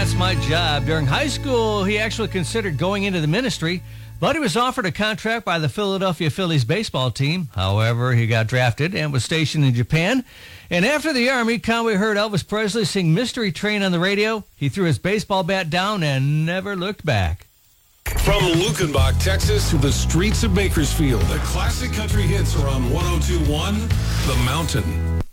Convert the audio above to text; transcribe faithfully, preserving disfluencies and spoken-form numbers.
That's My Job. During high school, he actually considered going into the ministry, but he was offered a contract by the Philadelphia Phillies baseball team. However, he got drafted and was stationed in Japan. And after the Army, Conway heard Elvis Presley sing Mystery Train on the radio. He threw his baseball bat down and never looked back. From Lukenbach, Texas, to the streets of Bakersfield, the classic country hits are on one oh two point one The Mountain.